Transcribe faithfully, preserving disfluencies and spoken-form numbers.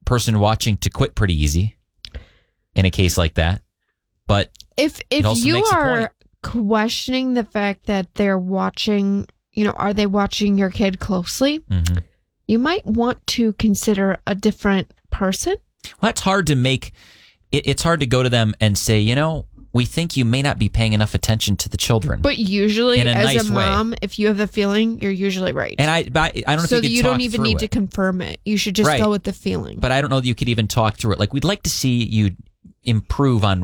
person watching to quit pretty easy in a case like that. But if if it also you makes a are point. questioning the fact that they're watching, you know, are they watching your kid closely? Mm-hmm. You might want to consider a different person. Well, that's hard to make. It, it's hard to go to them and say, you know, we think you may not be paying enough attention to the children. But usually, in a as nice a mom, way. if you have a feeling, you're usually right. And I, but I, I don't know so if you, that could you talk don't even through need it. to confirm it. You should just Right. go with the feeling. But I don't know that you could even talk through it. Like, we'd like to see you improve on